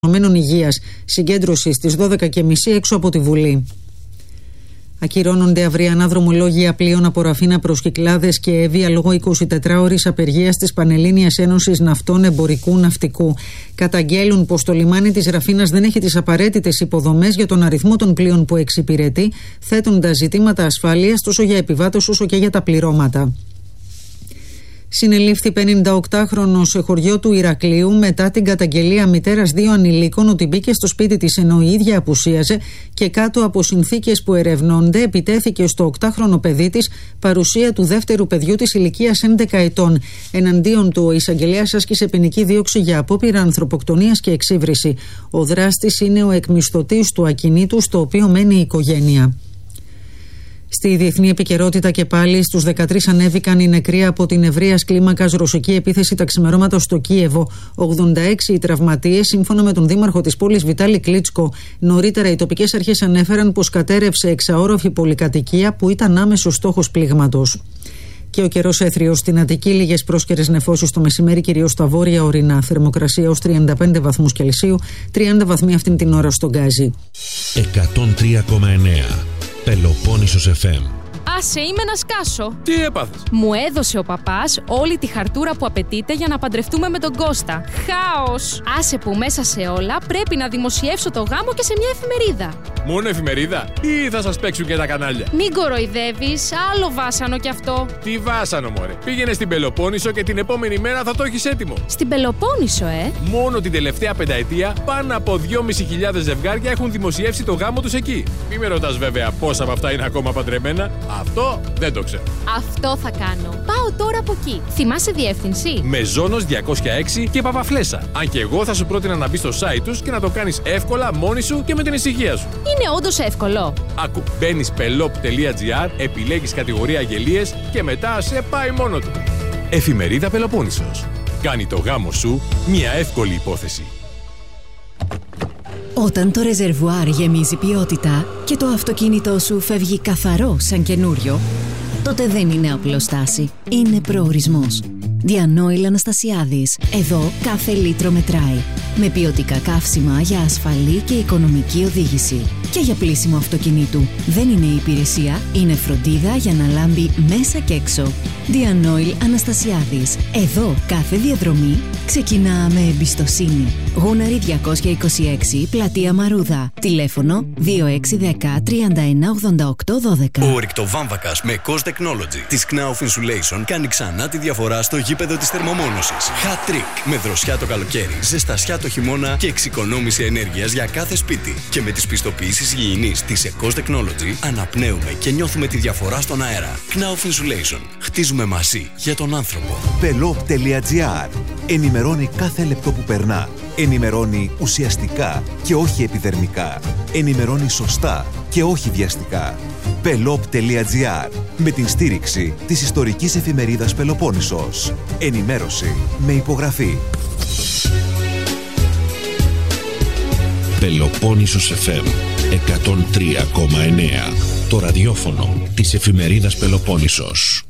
Υγείας, συγκέντρωση στις 12:30 έξω από τη Βουλή. Ακυρώνονται αυριανά δρομολόγια πλοίων από Ραφίνα προς Κυκλάδες και Εύβοια λόγω 24ωρης απεργίας της Πανελλήνιας Ένωσης Ναυτών Εμπορικού Ναυτικού. Καταγγέλουν πως το λιμάνι της Ραφίνας δεν έχει τις απαραίτητες υποδομές για τον αριθμό των πλοίων που εξυπηρετεί, θέτοντας ζητήματα ασφάλειας τόσο για επιβάτες όσο και για τα πληρώματα. Συνελήφθη 58χρονος σε χωριό του Ηρακλείου μετά την καταγγελία μητέρας 2 ανηλίκων ότι μπήκε στο σπίτι της ενώ η ίδια απουσίαζε και κάτω από συνθήκες που ερευνώνται επιτέθηκε στο 8χρονο παιδί της, παρουσία του δεύτερου παιδιού της ηλικίας 11 ετών. Εναντίον του ο εισαγγελέας άσκησε ποινική δίωξη για απόπειρα ανθρωποκτονίας και εξύβριση. Ο δράστης είναι ο εκμισθωτής του ακινήτου στο οποίο μένει η οικογένεια. Στη διεθνή επικαιρότητα και πάλι στους 13 ανέβηκαν οι νεκροί από την ευρείας κλίμακας ρωσική επίθεση τα ξημερώματα στο Κίεβο. 86 οι τραυματίες, σύμφωνα με τον δήμαρχο της πόλης Βιτάλη Κλίτσκο. Νωρίτερα οι τοπικές αρχές ανέφεραν πως κατέρευσε εξαόροφη πολυκατοικία που ήταν άμεσος στόχος πλήγματος. Και ο καιρός έθριος στην Αττική, λίγες πρόσκαιρες νεφώσεις το μεσημέρι, κυρίως στα βόρεια ορεινά. Θερμοκρασία ως 35 βαθμούς Κελσίου, 30 βαθμοί αυτήν την ώρα στον Γκάζι. 103,9 Πελοπόννησος FM. Άσε, είμαι να σκάσω. Τι έπαθες? Μου έδωσε ο παπάς όλη τη χαρτούρα που απαιτείται για να παντρευτούμε με τον Κώστα. Χάος! Άσε που μέσα σε όλα πρέπει να δημοσιεύσω το γάμο και σε μια εφημερίδα. Μόνο εφημερίδα ή θα σας παίξουν και τα κανάλια? Μην κοροϊδεύεις, άλλο βάσανο κι αυτό. Τι βάσανο, μωρέ? Πήγαινε στην Πελοπόννησο και την επόμενη μέρα θα το έχεις έτοιμο. Στην Πελοπόννησο, Μόνο την τελευταία πενταετία πάνω από 2.500 ζευγάρια έχουν δημοσιεύσει το γάμο τους εκεί. Μη με ρωτάς βέβαια πόσα από αυτά είναι ακόμα παντρεμένα. Αυτό δεν το ξέρω. Αυτό θα κάνω. Πάω τώρα από εκεί. Θυμάσαι διεύθυνση? Μεζόνος 206 και Παπαφλέσσα. Αν και εγώ θα σου πρότεινα να μπεις στο site τους και να το κάνεις εύκολα μόνη σου και με την ησυχία σου. Είναι όντως εύκολο? Άκου, μπαίνεις pelop.gr, επιλέγεις κατηγορία αγγελίες και μετά σε πάει μόνο του. Εφημερίδα Πελοπόννησος. Κάνει το γάμο σου μια εύκολη υπόθεση. Όταν το ρεζερβουάρ γεμίζει ποιότητα και το αυτοκίνητό σου φεύγει καθαρό σαν καινούριο, τότε δεν είναι απλοστάση, είναι προορισμός. Διανόηλ Αναστασιάδης. Εδώ κάθε λίτρο μετράει. Με ποιοτικά καύσιμα για ασφαλή και οικονομική οδήγηση. Και για πλύσιμο αυτοκινήτου. Δεν είναι υπηρεσία, είναι φροντίδα για να λάμπει μέσα και έξω. Διανόηλ Αναστασιάδης. Εδώ κάθε διαδρομή ξεκινά με εμπιστοσύνη. Γούναρη 226, Πλατεία Μαρούδα. Τηλέφωνο 2610 31 88 12. Ο ρηκτοβάμβακας με Cost Technology της Knauf Insulation κάνει ξανά τη διαφορά στο γήπεδο της θερμομόνωσης. Hat Trick. Με δροσιά το καλοκαίρι, ζεστασιά το χειμώνα και εξοικονόμηση ενέργειας για κάθε σπίτι. Και με τις πιστοποιήσεις υγιεινής της Cost Technology αναπνέουμε και νιώθουμε τη διαφορά στον αέρα. Knauf Insulation. Χτίζουμε μαζί για τον άνθρωπο. Pelop.gr. Ενημερώνει κάθε λεπτό που περνά. Ενημερώνει ουσιαστικά και όχι επιδερμικά. Ενημερώνει σωστά και όχι βιαστικά. Pelop.gr. Με την στήριξη της ιστορικής εφημερίδας Πελοπόννησος. Ενημέρωση με υπογραφή. Πελοπόννησος FM 103,9. Το ραδιόφωνο της εφημερίδας Πελοπόννησος.